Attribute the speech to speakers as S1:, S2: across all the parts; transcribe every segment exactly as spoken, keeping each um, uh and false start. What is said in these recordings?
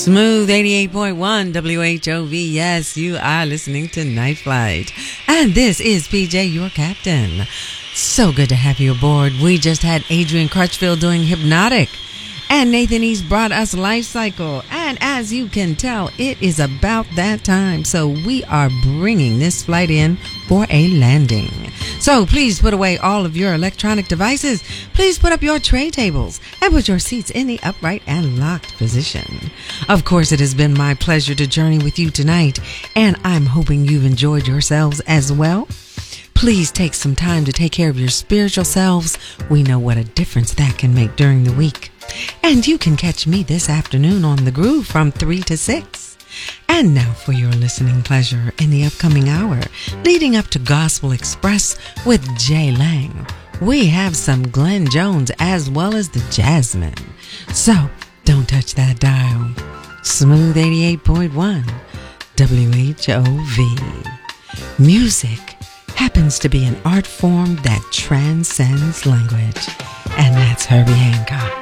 S1: Smooth eighty-eight point one W H O V. Yes, you are listening to Night Flight. And this is P J, your captain. So good to have you aboard. We just had Adrian Crutchfield doing Hypnotic. And Nathan East brought us Life Cycle. And as you can tell, it is about that time. So we are bringing this flight in for a landing. So please put away all of your electronic devices. Please put up your tray tables and put your seats in the upright and locked position. Of course, it has been my pleasure to journey with you tonight, and I'm hoping you've enjoyed yourselves as well. Please take some time to take care of your spiritual selves. We know what a difference that can make during the week. And you can catch me this afternoon on The Groove from three to six. And now for your listening pleasure in the upcoming hour, leading up to Gospel Express with Jay Lang. We have some Glenn Jones as well as the Jasmine. So don't touch that dial. Smooth eighty-eight point one W H O V. Music happens to be an art form that transcends language. And that's Herbie Hancock.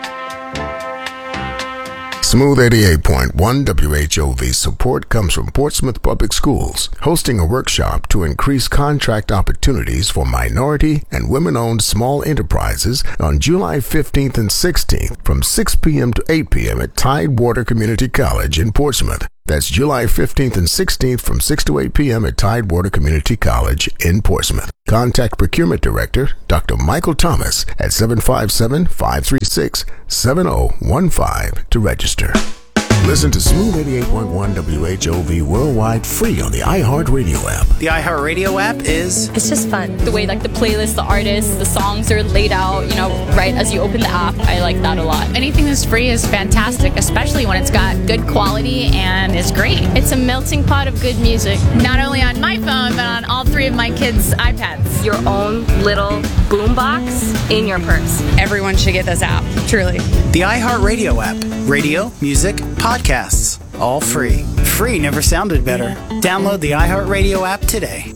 S2: Smooth eighty-eight point one W H O V support comes from Portsmouth Public Schools, hosting a workshop to increase contract opportunities for minority and women-owned small enterprises on July fifteenth and sixteenth from six p.m. to eight p.m. at Tidewater Community College in Portsmouth. That's July fifteenth and sixteenth from six to eight p.m. at Tidewater Community College in Portsmouth. Contact Procurement Director Doctor Michael Thomas at seven five seven, five three six, seven zero one five to register. Listen to Smooth eighty-eight point one W H O V worldwide free on the iHeartRadio app.
S3: The iHeartRadio app is...
S4: It's just fun. The way like the playlist, the artists, the songs are laid out, you know, right as you open the app. I like that a lot.
S5: Anything that's free is fantastic, especially when it's got good quality and is great.
S6: It's a melting pot of good music.
S5: Not only on my phone, but on all three of my kids' iPads.
S7: Your own little boombox in your purse.
S5: Everyone should get this app, truly.
S3: The iHeartRadio app. Radio, music, podcasts, all free. Free never sounded better. Download the iHeartRadio app today.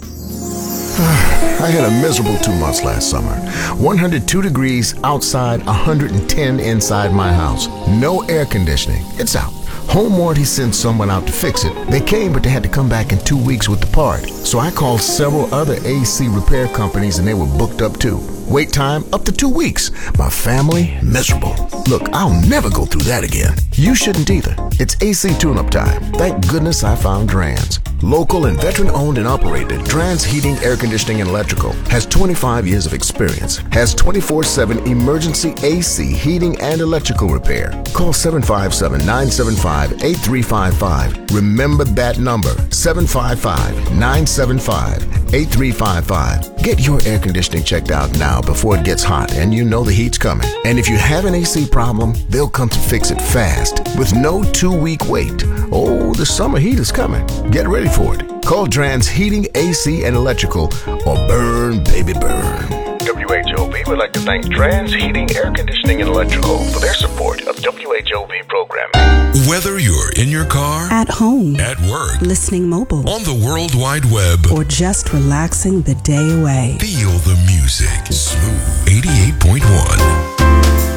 S2: I had a miserable two months last summer. one hundred two degrees outside, one hundred ten inside my house. No air conditioning. It's out. Home Warranty sent someone out to fix it. They came, but they had to come back in two weeks with the part. So I called several other A C repair companies, and they were booked up too. Wait time up to two weeks. My family, miserable. Look, I'll never go through that again. You shouldn't either. It's A C tune-up time. Thank goodness I found Drans. Local and veteran-owned and operated, Drans Heating, Air Conditioning, and Electrical has twenty-five years of experience. Has twenty-four seven emergency A C heating and electrical repair. Call seven five seven, nine seven five, eight three five five. Remember that number, seven five five, nine seven five, eight three five five. Get your air conditioning checked out now before it gets hot and you know the heat's coming. And if you have an A C problem, they'll come to fix it fast with no two-week wait. Oh, the summer heat is coming. Get ready for it. Call Drans Heating, A C, and Electrical or burn, baby, burn. W H O V would like to thank Drans Heating, Air Conditioning, and Electrical for their support of W H O V programming.
S8: Whether you're in your car,
S9: at home,
S8: at work,
S9: listening mobile,
S8: on the World Wide Web,
S9: or just relaxing the day away,
S8: feel the music. Smooth eighty-eight point one.